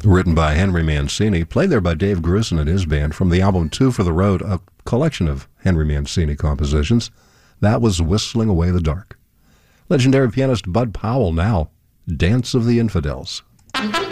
written by Henry Mancini, played there by Dave Grusin and his band from the album Two for the Road, a collection of Henry Mancini compositions. That was Whistling Away the Dark. Legendary pianist Bud Powell now, Dance of the Infidels.